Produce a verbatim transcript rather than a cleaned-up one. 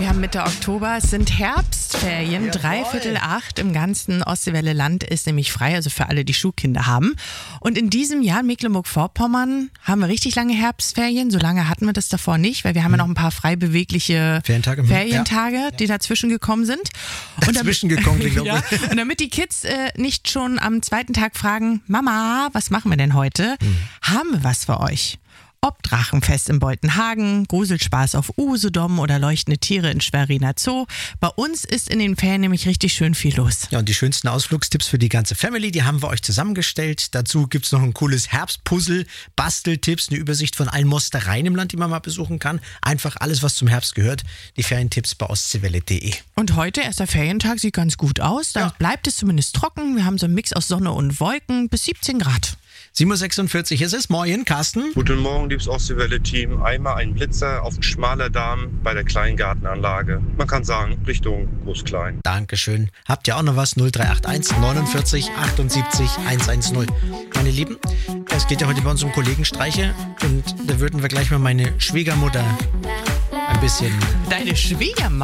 Wir haben Mitte Oktober, es sind Herbstferien, Jawohl. dreiviertel acht im ganzen Ostseewelle-Land ist nämlich frei, also für alle, die Schulkinder haben. Und in diesem Jahr in Mecklenburg-Vorpommern haben wir richtig lange Herbstferien, so lange hatten wir das davor nicht, weil wir haben ja noch ein paar frei bewegliche Ferientage, Ferientage ja. die dazwischen gekommen sind. Und Dazwischen gekommen, klingt ja, und damit die Kids äh, nicht schon am zweiten Tag fragen, Mama, was machen wir denn heute, hm. haben wir was für euch. Ob Drachenfest in Boltenhagen, Gruselspaß auf Usedom oder leuchtende Tiere in Schweriner Zoo. Bei uns ist in den Ferien nämlich richtig schön viel los. Ja, und die schönsten Ausflugstipps für die ganze Family, die haben wir euch zusammengestellt. Dazu gibt es noch ein cooles Herbstpuzzle, Basteltipps, eine Übersicht von allen Mostereien im Land, die man mal besuchen kann. Einfach alles, was zum Herbst gehört. Die Ferientipps bei ostseewelle punkt de. Und heute, erster Ferientag, sieht ganz gut aus. Da ja. bleibt es zumindest trocken. Wir haben so einen Mix aus Sonne und Wolken bis siebzehn Grad. sieben Uhr sechsundvierzig ist es. Moin, Carsten. Guten Morgen, liebes Ostseewelle-Team. Einmal ein Blitzer auf Schmaler Damm bei der Kleingartenanlage. Man kann sagen, Richtung Groß-Klein. Dankeschön. Habt ihr auch noch was? null drei acht eins neunundvierzig achtundsiebzig hundertzehn. Meine Lieben, es geht ja heute bei uns um Kollegenstreiche und da würden wir gleich mal meine Schwiegermutter ein bisschen... Deine Schwiegermutter?